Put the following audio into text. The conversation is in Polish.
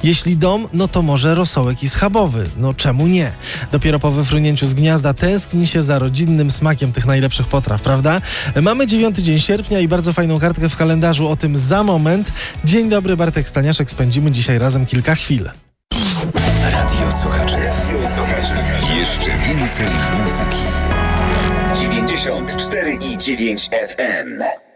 Jeśli dom, no to może rosołek i schabowy. No czemu nie? Dopiero po wyfrunięciu z gniazda tęskni się za rodzinnym smakiem tych najlepszych potraw, prawda? Mamy 9 dzień sierpnia i bardzo fajną kartkę w kalendarzu, o tym za moment. Dzień dobry, Bartek Staniaszek, spędzimy dzisiaj razem kilka chwil. Radio Słuchaczy. Jeszcze więcej muzyki. 94,9 FM.